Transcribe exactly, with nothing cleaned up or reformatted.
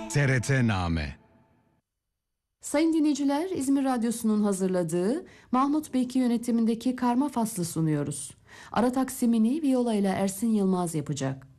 T R T-Name. Sayın dinleyiciler, İzmir Radyosu'nun hazırladığı Mahmut Beki yönetimindeki Karma Faslı sunuyoruz. Ara taksimini Viola ile Ersin Yılmaz yapacak.